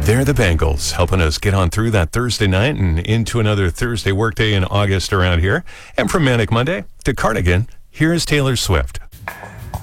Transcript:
They're the Bengals, helping us get on through that Thursday night and into another Thursday workday in August around here. And from Manic Monday to Cardigan, here's Taylor Swift.